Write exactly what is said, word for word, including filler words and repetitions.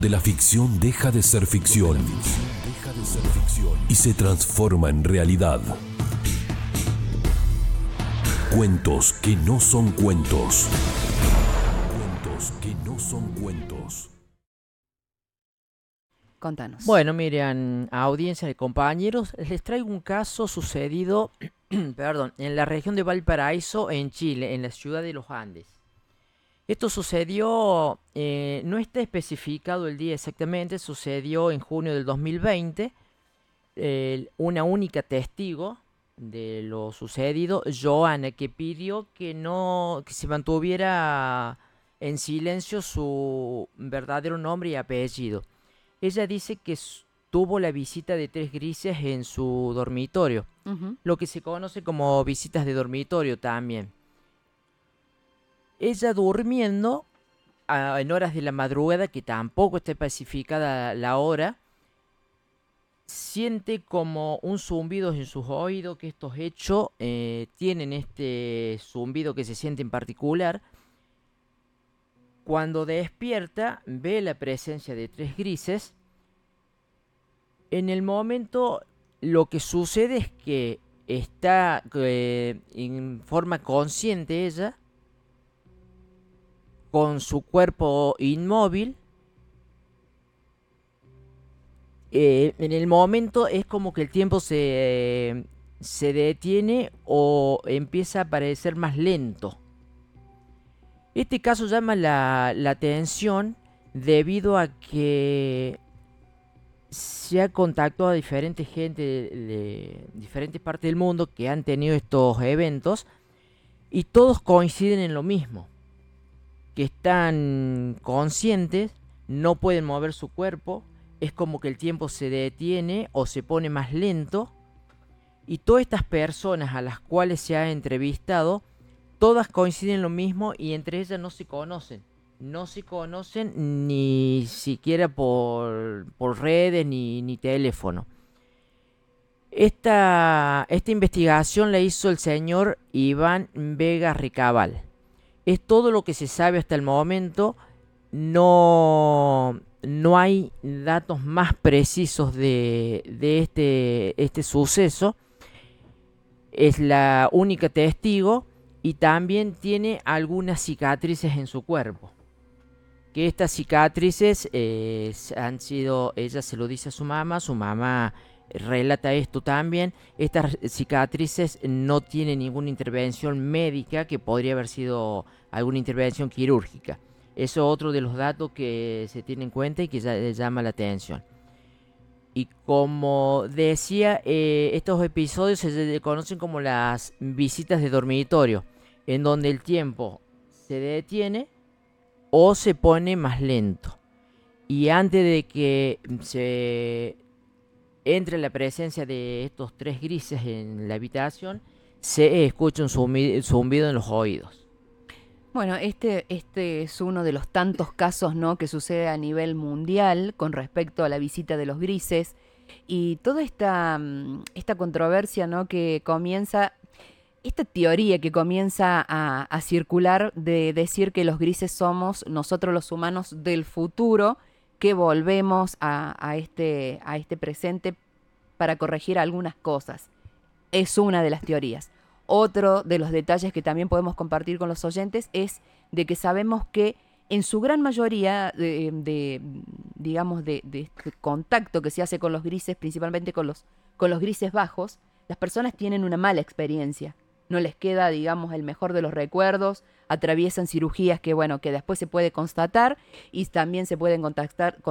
De la ficción deja de ser ficción y se transforma en realidad. Cuentos que no son cuentos. Cuentos que no son cuentos. Contanos. Bueno, miren, audiencia de compañeros, les traigo un caso sucedido, perdón, en la región de Valparaíso, en Chile, en la ciudad de los Andes. Esto sucedió, eh, no está especificado el día exactamente, sucedió en junio del dos mil veinte. Eh, una única testigo de lo sucedido, Joana, que pidió que no, que se mantuviera en silencio su verdadero nombre y apellido. Ella dice que s- tuvo la visita de tres grises en su dormitorio, Ujú. lo que se conoce como visitas de dormitorio también. Ella durmiendo a- en horas de la madrugada, que tampoco está especificada la hora, siente como un zumbido en sus oídos, que estos hechos eh, tienen este zumbido que se siente en particular. Cuando despierta, ve la presencia de tres grises. En el momento, lo que sucede es que está eh, en forma consciente ella, con su cuerpo inmóvil. Eh, en el momento es como que el tiempo se, se detiene o empieza a parecer más lento. Este caso llama la, la atención debido a que se ha contactado a diferentes gente de, de diferentes partes del mundo que han tenido estos eventos y todos coinciden en lo mismo, que están conscientes, no pueden mover su cuerpo, es como que el tiempo se detiene o se pone más lento, y todas estas personas a las cuales se ha entrevistado, todas coinciden en lo mismo y entre ellas no se conocen. No se conocen ni siquiera por, por redes ni, ni teléfono. Esta, esta investigación la hizo el señor Iván Vega Ricabal. Es todo lo que se sabe hasta el momento. No, no hay datos más precisos de, de este, este suceso. Es la única testigo y también tiene algunas cicatrices en su cuerpo. Que estas cicatrices eh, han sido, ella se lo dice a su mamá, su mamá relata esto también. Estas cicatrices no tienen ninguna intervención médica, que podría haber sido alguna intervención quirúrgica. Eso es otro de los datos que se tiene en cuenta y que ya, eh, llama la atención. Y como decía, eh, estos episodios se le conocen como las visitas de dormitorio, en donde el tiempo se detiene o se pone más lento. Y antes de que se entre la presencia de estos tres grises en la habitación, se escucha un zumbi- zumbido en los oídos. Bueno, este, este es uno de los tantos casos, ¿no?, que sucede a nivel mundial con respecto a la visita de los grises y toda esta, mm, esta controversia, ¿no?, que comienza, esta teoría que comienza a, a circular de decir que los grises somos nosotros los humanos del futuro que volvemos a, a este, a este presente para corregir algunas cosas. Es una de las teorías. Otro de los detalles que también podemos compartir con los oyentes es de que sabemos que en su gran mayoría de, de, digamos, de, de este contacto que se hace con los grises, principalmente con los, con los grises bajos, las personas tienen una mala experiencia. No les queda, digamos, el mejor de los recuerdos, atraviesan cirugías que, bueno, que después se puede constatar y también se pueden contactar,